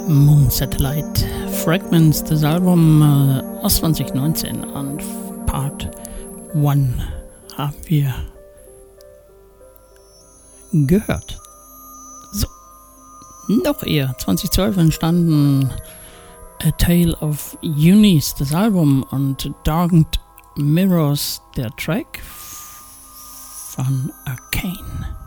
Moon Satellite Fragments, das Album aus 2019 an Part 1 haben wir gehört. So, noch eher 2012 entstanden A Tale of Eunice, das Album, und Darkened Mirrors, der Track von Arcane.